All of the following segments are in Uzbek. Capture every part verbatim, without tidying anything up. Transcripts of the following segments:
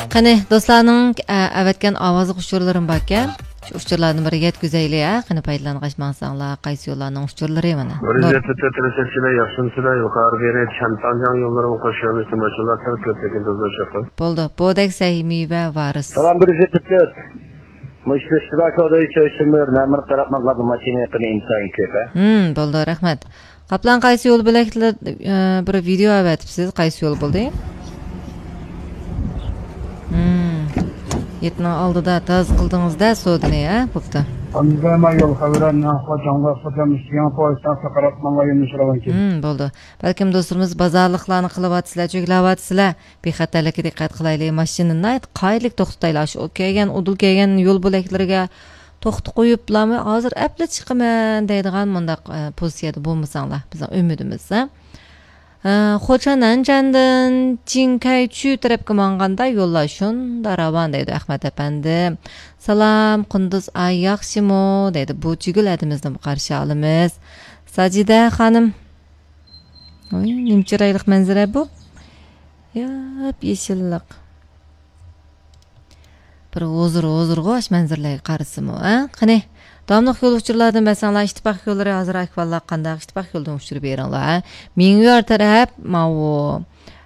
Qani do'stlarning avatgan ovozi uçurlarım bakka. Şu uçurlardan biri yetkizeyli ya. Qani paylanqashmansanglar, qaysi yo'llarning uçurlari mana. Vaziyatda tresesine yaxshinsizlar, yuqori beri Chantanjan yo'llarini qo'shamiz, mashinalar ko'p-ko'pligini tozalashadi. Bo'ldi. Bodek sahiy va varis. Salam vaziyatda Müştəştirak olayı çözümür, nəmir tarafmaqlardı maşini yapını insan köpə. Hmm, bo'ldi, rahmat. Qaplan qaysi yo'l bilaklar bir video avatibsiz, qaysi yo'l bo'ldi? Hmm. Yetning oldida taz qildingizda sodini, ha, bo'pti. Anzama yol xabarini xo'jamlar xo'jamishgan poytaxtdan Saqqaratmanga yo'nalishiragan ki. Hmm, bo'ldi. Balkim do'stlarimiz bozorliqlarni qilyapsizlar, cho'klayapsizlar. Bexatarlikka diqqat qilaylik. Mashinani qaylik to'xtataylar. Shu kelgan, udul kelgan yo'l bo'laklariga to'xtatib qo'yiblarmi? Hozir apla chiqaman deydigan bundaq pozitsiyada bo'lmasanglar, bizning umidimiz, ha. Xo'jananjandan Jinkaychu tarafga manganda yo'llar shunda ravon deydi Ahmad apandi. Salam, Qunduz ay yaxshimi deydi. Bu chigilladimizni qarshi olamiz. Sajida xonim. Oy, nimchiraylik manzara bu. Yap, yeshillik. Bir o'zir-o'zir g'osh manzarlarga qarasimi, ha? Qani, davomliq yo'l uchurlardan basanglar, ittifoq yo'llari hozir akvallar qanday ittifoq yo'ldan uchirib beringlar. Mingyor taraf mavu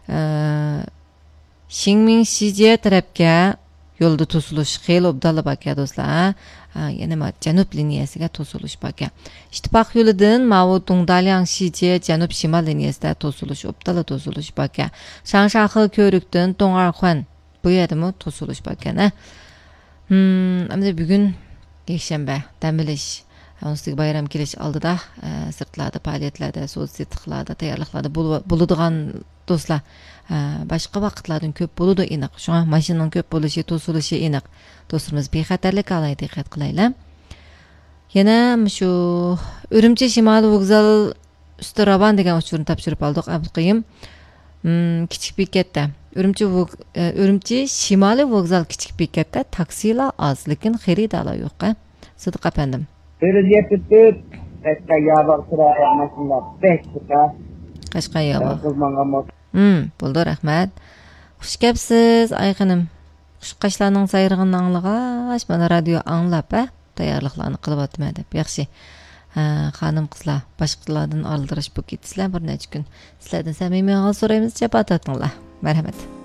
Xingming Shije tarafga yo'lda to'silish xeyli obdalla baka do'stlar. Yana ma janub liniyasiga to'silish baka. Ittifoq yo'lidan mavu Dongdalyang Shije janub shimol liniyasida to'silish obdalla to'silish baka. Shangshahi ko'rikdan Dongarxon bu yerdami to'silish bakana. Hmm, amda bugun yakshanba dam olish ustiga bayram kelish oldida sirtlarda, faoliyatlarda, so'zsitlarda, tayyorliklarda bo'ladigan do'stlar boshqa vaqtlardan ko'p bo'ladi aniq. Shunga mashinaning ko'p bo'lishi, to'silishi aniq. Do'stlarimiz bexatarlik alayda diqqat qilaylar. Yana shu Urumchi Shimoliy vokzal Ustaraban degan uchurni topshirib oldik Abduqayim. Hmm, kichik bekatda Urumchi Urumchi Shimoliy vokzal kichik bekatda taksilar oz, lekin xaridalar yo'q. Sidiq apandim. Vaziyatda Qashqadaryo turaya mashinalar besh ta. Qashqadaryo. Hmm, bo'ldi, rahmat. Xush kelibsiz, ayqinim. Xushqashlarning sayrig'ini anglag'ash, mana radio anglab, ha, tayyorliklarni qilyapman deb. Yaxshi. Xonim qizlar, boshqalardan oldirish bu ketisizlar bir necha kun. Sizlardan samimiy hol so'raymiz, javob otinglar. Marhamat.